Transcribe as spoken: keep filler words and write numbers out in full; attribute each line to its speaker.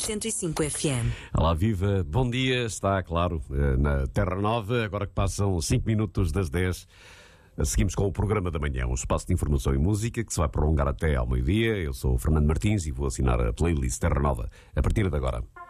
Speaker 1: cento e cinco F M.
Speaker 2: Olá, viva, bom dia, está claro, na Terra Nova, agora que passam cinco minutos das dez. Seguimos com o programa da manhã, um espaço de informação e música que se vai prolongar até ao meio-dia. Eu sou o Fernando Martins e vou assinar a playlist Terra Nova a partir de agora.